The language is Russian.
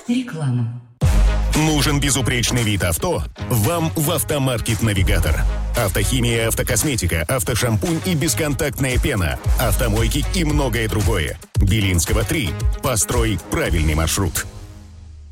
Реклама. Нужен безупречный вид авто? Вам в «Автомаркет Навигатор». Автохимия, автокосметика, автошампунь и бесконтактная пена, автомойки и многое другое. Белинского 3. Построй правильный маршрут.